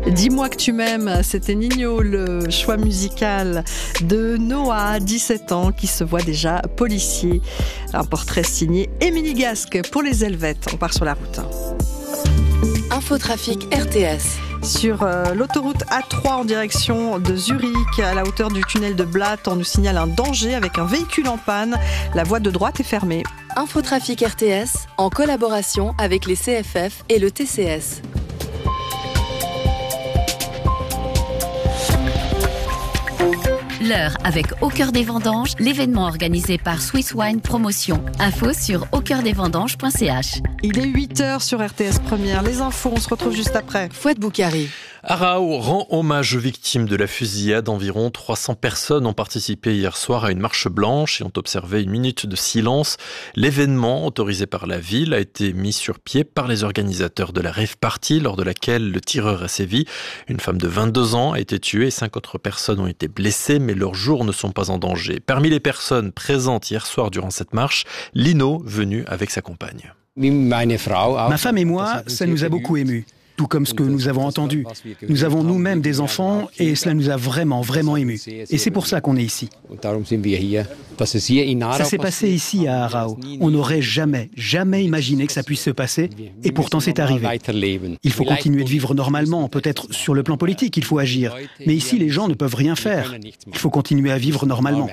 Dis-moi que tu m'aimes, c'était Nino, le choix musical de Noah, 17 ans, qui se voit déjà policier. Un portrait signé Émilie Gasque pour les Helvètes. On part sur la route. Infotrafic RTS. Sur l'autoroute A3 en direction de Zurich, à la hauteur du tunnel de Blatt, on nous signale un danger avec un véhicule en panne. La voie de droite est fermée. Infotrafic RTS, en collaboration avec les CFF et le TCS. L'heure avec Au Cœur des Vendanges, l'événement organisé par Swiss Wine Promotion. Info sur aucoeurdesvendanges.ch. Il est 8h sur RTS Première. Les infos, on se retrouve juste après. Fouad Boukari. Arao rend hommage aux victimes de la fusillade. Environ 300 personnes ont participé hier soir à une marche blanche et ont observé une minute de silence. L'événement, autorisé par la ville, a été mis sur pied par les organisateurs de la rave party, lors de laquelle le tireur a sévi. Une femme de 22 ans a été tuée et 5 autres personnes ont été blessées, mais leurs jours ne sont pas en danger. Parmi les personnes présentes hier soir durant cette marche, Lino, venu avec sa compagne. Ma femme et moi, ça nous a beaucoup émus. Tout comme ce que nous avons entendu. Nous avons nous-mêmes des enfants et cela nous a vraiment émus. Et c'est pour ça qu'on est ici. Ça s'est passé ici à Arao. On n'aurait jamais imaginé que ça puisse se passer et pourtant c'est arrivé. Il faut continuer de vivre normalement, peut-être sur le plan politique, il faut agir. Mais ici, les gens ne peuvent rien faire. Il faut continuer à vivre normalement.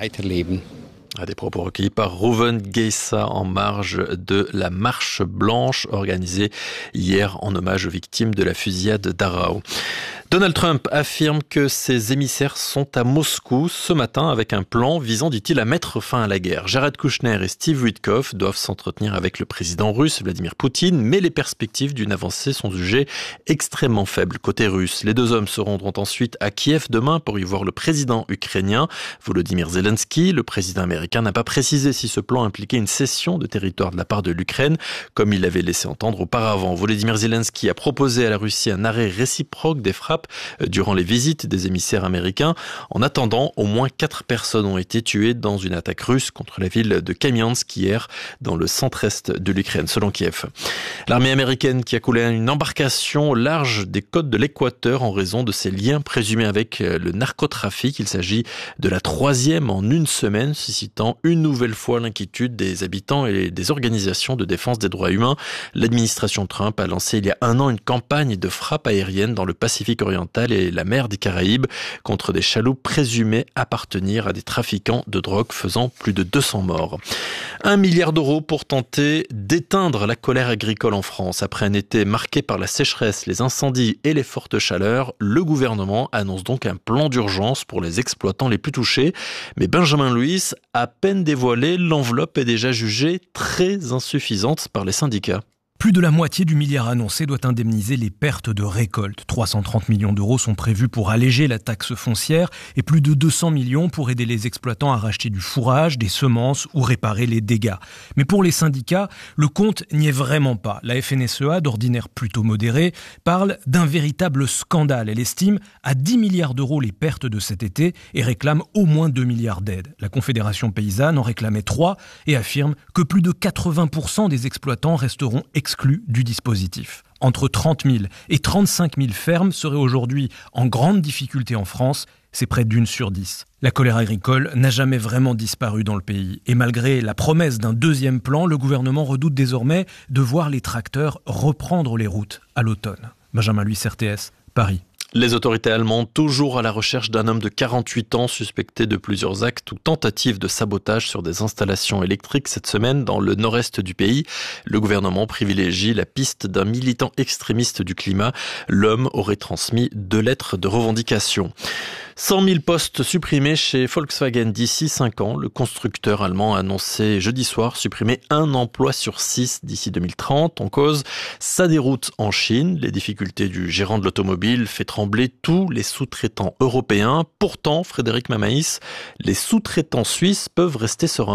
Des propos recueillis par Rouven Geissa en marge de la marche blanche organisée hier en hommage aux victimes de la fusillade d'Arao. Donald Trump affirme que ses émissaires sont à Moscou ce matin avec un plan visant, dit-il, à mettre fin à la guerre. Jared Kushner et Steve Witkoff doivent s'entretenir avec le président russe Vladimir Poutine, mais les perspectives d'une avancée sont jugées extrêmement faibles côté russe. Les deux hommes se rendront ensuite à Kiev demain pour y voir le président ukrainien Volodymyr Zelensky. Le président américain n'a pas précisé si ce plan impliquait une cession de territoire de la part de l'Ukraine, comme il l'avait laissé entendre auparavant. Volodymyr Zelensky a proposé à la Russie un arrêt réciproque des frappes durant les visites des émissaires américains. En attendant, au moins 4 personnes ont été tuées dans une attaque russe contre la ville de Kamiansk hier, dans le centre-est de l'Ukraine, selon Kiev. L'armée américaine qui a coulé une embarcation au large des côtes de l'Équateur en raison de ses liens présumés avec le narcotrafic. Il s'agit de la 3e en une semaine, suscitant une nouvelle fois l'inquiétude des habitants et des organisations de défense des droits humains. L'administration Trump a lancé il y a un an une campagne de frappe aérienne dans le Pacifique oriental et la mer des Caraïbes contre des chaloupes présumées appartenir à des trafiquants de drogue, faisant plus de 200 morts. 1 milliard d'euros pour tenter d'éteindre la colère agricole en France. Après un été marqué par la sécheresse, les incendies et les fortes chaleurs, le gouvernement annonce donc un plan d'urgence pour les exploitants les plus touchés. Mais Benjamin Louis, à peine dévoilé, l'enveloppe est déjà jugée très insuffisante par les syndicats. Plus de la moitié du milliard annoncé doit indemniser les pertes de récolte. 330 millions d'euros sont prévus pour alléger la taxe foncière et plus de 200 millions pour aider les exploitants à racheter du fourrage, des semences ou réparer les dégâts. Mais pour les syndicats, le compte n'y est vraiment pas. La FNSEA, d'ordinaire plutôt modérée, parle d'un véritable scandale. Elle estime à 10 milliards d'euros les pertes de cet été et réclame au moins 2 milliards d'aides. La Confédération paysanne en réclamait 3 et affirme que plus de 80% des exploitants resteront exclus du dispositif. Entre 30 000 et 35 000 fermes seraient aujourd'hui en grande difficulté en France. C'est près d'1 sur 10. La colère agricole n'a jamais vraiment disparu dans le pays. Et malgré la promesse d'un deuxième plan, le gouvernement redoute désormais de voir les tracteurs reprendre les routes à l'automne. Benjamin Louis, RTS, Paris. Les autorités allemandes, toujours à la recherche d'un homme de 48 ans suspecté de plusieurs actes ou tentatives de sabotage sur des installations électriques cette semaine dans le nord-est du pays. Le gouvernement privilégie la piste d'un militant extrémiste du climat. L'homme aurait transmis 2 lettres de revendication. 100 000 postes supprimés chez Volkswagen d'ici 5 ans. Le constructeur allemand a annoncé jeudi soir supprimer 1 emploi sur 6 d'ici 2030. En cause, sa déroute en Chine. Les difficultés du gérant de l'automobile fait trembler tous les sous-traitants européens. Pourtant, Frédéric Mamaïs, les sous-traitants suisses peuvent rester sereins.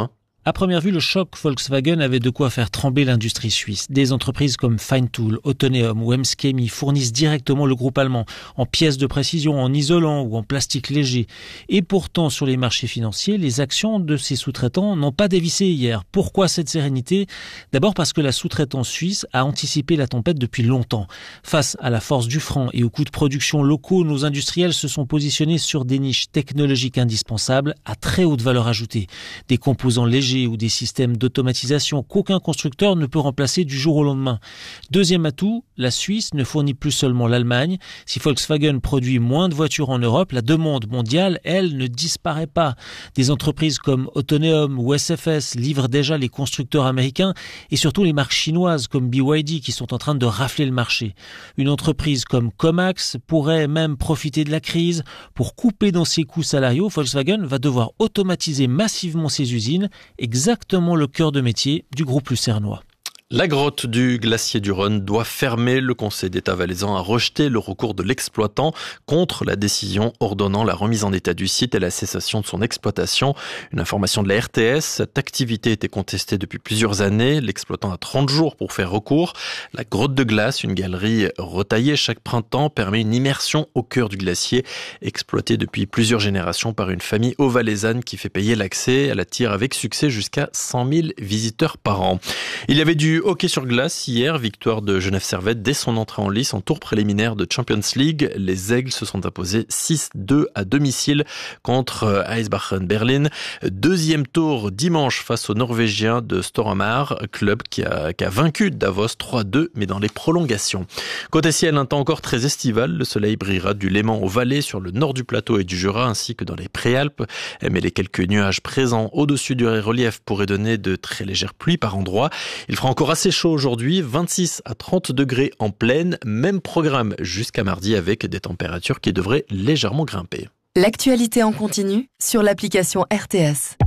À première vue, le choc Volkswagen avait de quoi faire trembler l'industrie suisse. Des entreprises comme Feintool, Autoneum ou Emskemi fournissent directement le groupe allemand en pièces de précision, en isolant ou en plastique léger. Et pourtant, sur les marchés financiers, les actions de ces sous-traitants n'ont pas dévissé hier. Pourquoi cette sérénité ? D'abord parce que la sous-traitance suisse a anticipé la tempête depuis longtemps. Face à la force du franc et aux coûts de production locaux, nos industriels se sont positionnés sur des niches technologiques indispensables à très haute valeur ajoutée. Des composants légers ou des systèmes d'automatisation qu'aucun constructeur ne peut remplacer du jour au lendemain. Deuxième atout, la Suisse ne fournit plus seulement l'Allemagne. Si Volkswagen produit moins de voitures en Europe, la demande mondiale, elle, ne disparaît pas. Des entreprises comme Autoneum ou SFS livrent déjà les constructeurs américains et surtout les marques chinoises comme BYD qui sont en train de rafler le marché. Une entreprise comme Comax pourrait même profiter de la crise. Pour couper dans ses coûts salariaux, Volkswagen va devoir automatiser massivement ses usines, exactement le cœur de métier du groupe lucernois. La grotte du glacier du Rhône doit fermer. Le Conseil d'État valaisan a rejeté le recours de l'exploitant contre la décision ordonnant la remise en état du site et la cessation de son exploitation. Une information de la RTS, cette activité était contestée depuis plusieurs années. L'exploitant a 30 jours pour faire recours. La grotte de glace, une galerie retaillée chaque printemps, permet une immersion au cœur du glacier, exploitée depuis plusieurs générations par une famille haut-valaisanne qui fait payer l'accès. Elle attire avec succès jusqu'à 100 000 visiteurs par an. Il y avait du hockey sur glace hier, victoire de Genève Servette dès son entrée en lice en tour préliminaire de Champions League. Les Aigles se sont imposés 6-2 à domicile contre Eisbären Berlin. Deuxième tour dimanche face aux Norvégiens de Storhamar, club qui a vaincu Davos 3-2 mais dans les prolongations. Côté ciel, un temps encore très estival. Le soleil brillera du Léman au Valais sur le nord du plateau et du Jura ainsi que dans les Préalpes. Mais les quelques nuages présents au-dessus du relief pourraient donner de très légères pluies par endroits. Il fera encore assez chaud aujourd'hui, 26 à 30 degrés en plaine, même programme jusqu'à mardi avec des températures qui devraient légèrement grimper. L'actualité en continu sur l'application RTS.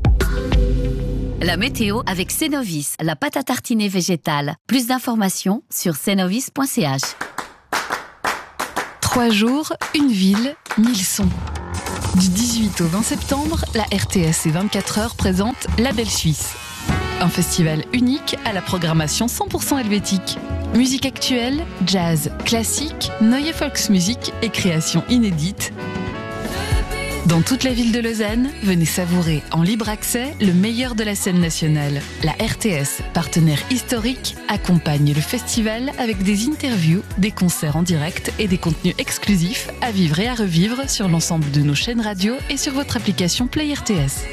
La météo avec Cenovis, la pâte à tartiner végétale. Plus d'informations sur cenovis.ch. 3 jours, une ville, 1000 sons. Du 18 au 20 septembre, la RTS et 24 heures présente La Belle Suisse. Un festival unique à la programmation 100% helvétique. Musique actuelle, jazz, classique, neue Volksmusik et créations inédites. Dans toute la ville de Lausanne, venez savourer en libre accès le meilleur de la scène nationale. La RTS, partenaire historique, accompagne le festival avec des interviews, des concerts en direct et des contenus exclusifs à vivre et à revivre sur l'ensemble de nos chaînes radio et sur votre application Play RTS.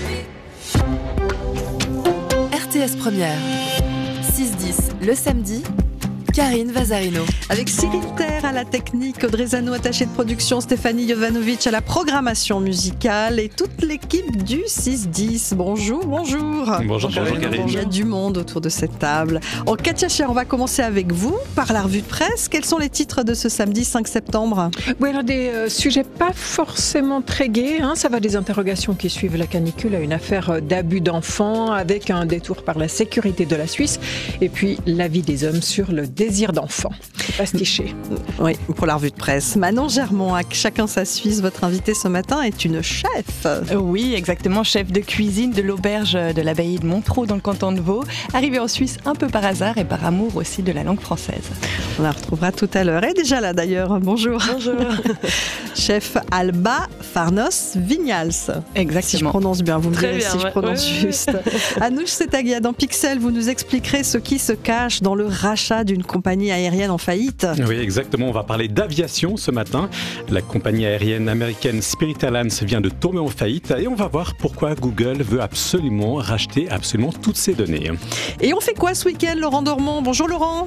RTS Première, 6-10 le samedi, Karine Vazarino. Avec Cyril Terre à la technique, Audrey Zano attachée de production, Stéphanie Jovanovic à la programmation musicale et toute l'équipe du 6-10. Bonjour. Bonjour Karine. Il y a du monde autour de cette table. Katia Cher, on va commencer avec vous par la revue de presse. Quels sont les titres de ce samedi 5 septembre ? Oui, alors des sujets pas forcément très gais. Ça va des interrogations qui suivent la canicule à une affaire d'abus d'enfants avec un détour par la sécurité de la Suisse et puis l'avis des hommes sur le désir d'enfant. Pastiché. Oui, pour la revue de presse. Manon Germont, à Chacun sa Suisse, votre invitée ce matin est une chef. Oui, exactement, chef de cuisine de l'auberge de l'abbaye de Montreux dans le canton de Vaud, arrivée en Suisse un peu par hasard et par amour aussi de la langue française. On la retrouvera tout à l'heure. Elle est déjà là d'ailleurs. Bonjour. Bonjour. Chef Alba Farnos Vignals. Exactement. Si je prononce bien, vous me direz si je prononce ouais. juste. Anouche Setagia, dans Pixel, vous nous expliquerez ce qui se cache dans le rachat d'une compagnie aérienne en faillite. Oui, exactement. On va parler d'aviation ce matin. La compagnie aérienne américaine Spirit Airlines vient de tomber en faillite et on va voir pourquoi Google veut absolument racheter toutes ces données. Et on fait quoi ce week-end, Laurent Dormont ? Bonjour Laurent.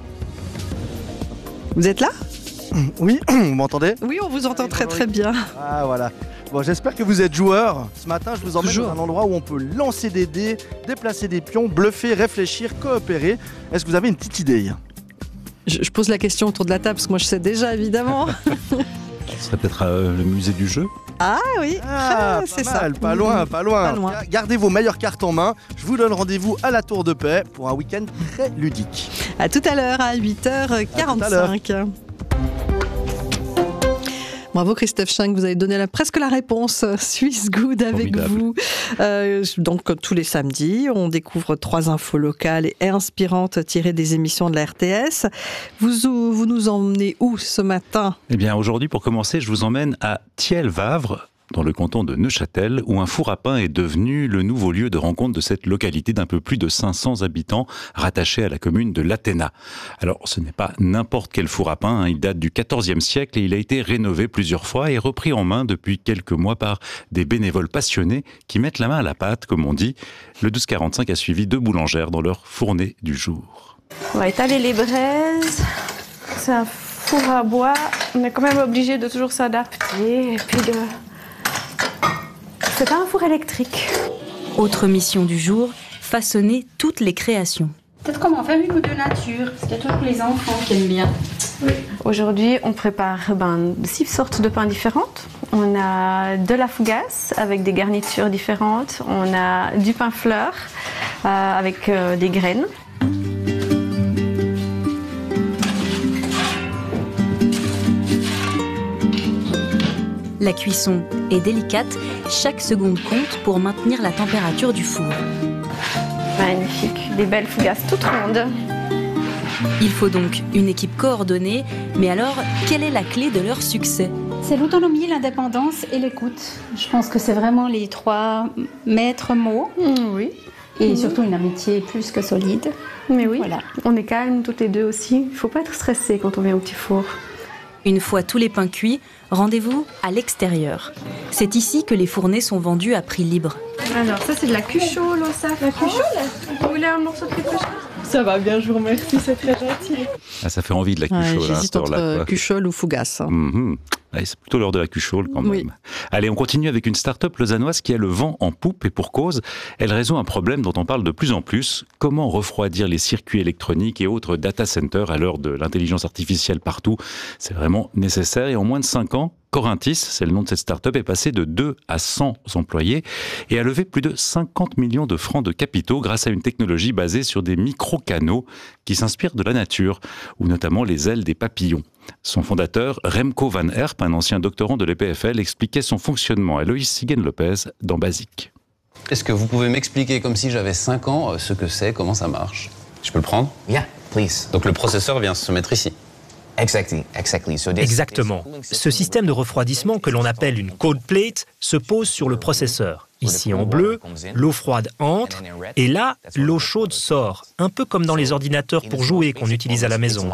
Vous êtes là ? Oui, vous m'entendez ? Oui, on vous entend très très bien. Ah voilà. Bon, j'espère que vous êtes joueurs. Ce matin, je vous emmène dans un endroit où on peut lancer des dés, déplacer des pions, bluffer, réfléchir, coopérer. Est-ce que vous avez une petite idée ? Je pose la question autour de la table parce que moi je sais déjà évidemment. Ce serait peut-être le musée du jeu ? Ah oui, c'est ça. Pas loin. Gardez vos meilleures cartes en main. Je vous donne rendez-vous à la Tour de Paix pour un week-end très ludique. À tout à l'heure à 8h45. Bravo Christophe Schenk, vous avez donné presque la réponse. Swiss Good avec vous. Donc tous les samedis, on découvre 3 infos locales et inspirantes tirées des émissions de la RTS. Vous nous emmenez où ce matin ? Eh bien aujourd'hui, pour commencer, je vous emmène à Thiel-Vavre, dans le canton de Neuchâtel, où un four à pain est devenu le nouveau lieu de rencontre de cette localité d'un peu plus de 500 habitants rattachée à la commune de Laténa. Alors, ce n'est pas n'importe quel four à pain, il date du XIVe siècle et il a été rénové plusieurs fois et repris en main depuis quelques mois par des bénévoles passionnés qui mettent la main à la pâte, comme on dit. Le 1245 a suivi 2 boulangères dans leur fournée du jour. On va étaler les braises. C'est un four à bois. On est quand même obligé de toujours s'adapter et puis de... C'est pas un four électrique. Autre mission du jour, façonner toutes les créations. Peut-être comment faire une ou deux natures, parce qu'il y a toujours les enfants qui aiment bien. Oui. Aujourd'hui, on prépare 6 sortes de pains différentes. On a de la fougasse avec des garnitures différentes. On a du pain fleur avec des graines. La cuisson est délicate, chaque seconde compte pour maintenir la température du four. Magnifique, des belles fougasses toutes rondes. Il faut donc une équipe coordonnée, mais alors, quelle est la clé de leur succès ? C'est l'autonomie, l'indépendance et l'écoute. Je pense que c'est vraiment les 3 maîtres mots. Oui. Et surtout une amitié plus que solide. Mais oui, voilà. On est calmes toutes les deux aussi. Il ne faut pas être stressé quand on vient au petit four. Une fois tous les pains cuits, rendez-vous à l'extérieur. C'est ici que les fournées sont vendues à prix libre. Alors ça c'est de la cuchole au sac. La cuchole ? Vous voulez un morceau de quelque chose ? Ça va bien, je vous remercie, c'est très gentil. Ah, ça fait envie de la cuchole. J'hésite entre cuchole ou fougasse. C'est plutôt l'heure de la cuchole quand même. Oui. Allez, on continue avec une start-up lausannoise qui a le vent en poupe et pour cause. Elle résout un problème dont on parle de plus en plus. Comment refroidir les circuits électroniques et autres data centers à l'heure de l'intelligence artificielle partout ? C'est vraiment nécessaire et en moins de 5 ans, Corinthis, c'est le nom de cette start-up, est passé de 2 à 100 employés et a levé plus de 50 millions de francs de capitaux grâce à une technologie basée sur des micro-canaux qui s'inspirent de la nature, ou notamment les ailes des papillons. Son fondateur, Remco van Herp, un ancien doctorant de l'EPFL, expliquait son fonctionnement à Loïs Siguen-Lopez dans Basique. Est-ce que vous pouvez m'expliquer, comme si j'avais 5 ans, ce que c'est, comment ça marche ? Je peux le prendre ? Yeah, please. Donc le processeur vient se mettre ici. Exactement. Ce système de refroidissement que l'on appelle une cold plate se pose sur le processeur. Ici en bleu, l'eau froide entre et là, l'eau chaude sort, un peu comme dans les ordinateurs pour jouer qu'on utilise à la maison.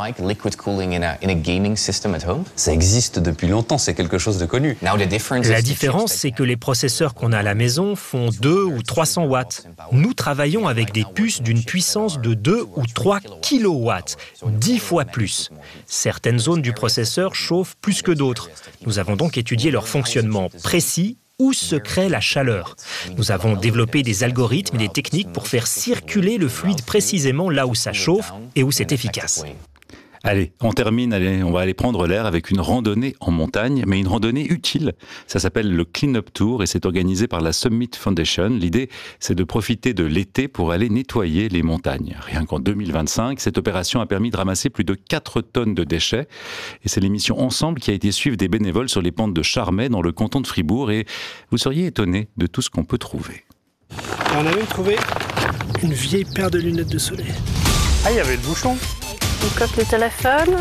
Ça existe depuis longtemps, c'est quelque chose de connu. La différence, c'est que les processeurs qu'on a à la maison font 2 ou 300 watts. Nous travaillons avec des puces d'une puissance de 2 ou 3 kilowatts, 10 fois plus. Certaines zones du processeur chauffent plus que d'autres. Nous avons donc étudié leur fonctionnement précis, où se crée la chaleur. Nous avons développé des algorithmes et des techniques pour faire circuler le fluide précisément là où ça chauffe et où c'est efficace. Allez, on termine, on va aller prendre l'air avec une randonnée en montagne, mais une randonnée utile. Ça s'appelle le Clean Up Tour et c'est organisé par la Summit Foundation. L'idée, c'est de profiter de l'été pour aller nettoyer les montagnes. Rien qu'en 2025, cette opération a permis de ramasser plus de 4 tonnes de déchets. Et c'est l'émission Ensemble qui a été suivre des bénévoles sur les pentes de Charmey dans le canton de Fribourg. Et vous seriez étonnés de tout ce qu'on peut trouver. On a même trouvé une vieille paire de lunettes de soleil. Ah, il y avait le bouchon. On coque le téléphone.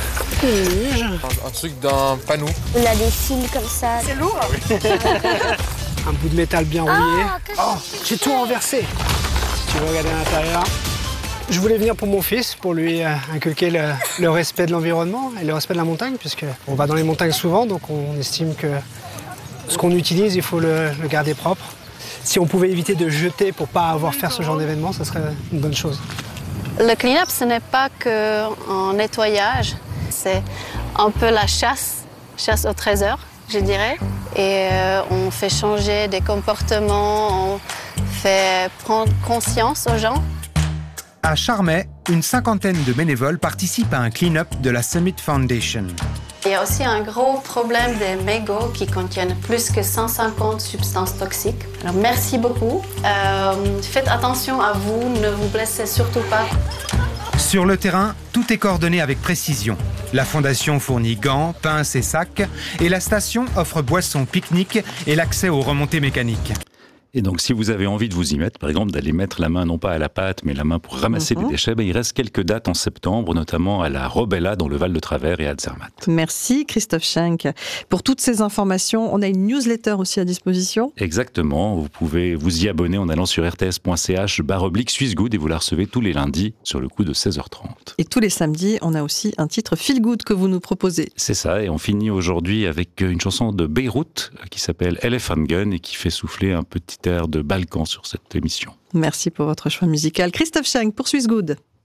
Un truc d'un panneau. On a des cils comme ça. C'est lourd. Un bout de métal bien rouillé. J'ai tout renversé. Si tu veux regarder à l'intérieur. Je voulais venir pour mon fils, pour lui inculquer le respect de l'environnement et le respect de la montagne, puisqu'on va dans les montagnes souvent, donc on estime que ce qu'on utilise, il faut le garder propre. Si on pouvait éviter de jeter pour ne pas avoir à faire ce genre d'événement, ça serait une bonne chose. Le clean-up, ce n'est pas qu'un nettoyage, c'est un peu la chasse au trésor, je dirais. Et on fait changer des comportements, on fait prendre conscience aux gens. À Charmey, une 50aine de bénévoles participent à un clean-up de la Summit Foundation. Il y a aussi un gros problème des mégots qui contiennent plus que 150 substances toxiques. Alors merci beaucoup. Faites attention à vous, ne vous blessez surtout pas. Sur le terrain, tout est coordonné avec précision. La fondation fournit gants, pinces et sacs, et la station offre boissons, pique-nique et l'accès aux remontées mécaniques. Et donc, si vous avez envie de vous y mettre, par exemple, d'aller mettre la main non pas à la pâte, mais la main pour ramasser les déchets, il reste quelques dates en septembre, notamment à la Robella dans le Val de Travers et à Zermatt. Merci Christophe Schenk. Pour toutes ces informations, on a une newsletter aussi à disposition. Exactement, vous pouvez vous y abonner en allant sur rts.ch/Swissgood et vous la recevez tous les lundis sur le coup de 16h30. Et tous les samedis, on a aussi un titre Feel Good que vous nous proposez. C'est ça, et on finit aujourd'hui avec une chanson de Beyrouth qui s'appelle Elephant Gun et qui fait souffler un petit air de Balkan sur cette émission. Merci pour votre choix musical. Christophe Schenk pour Swissgood.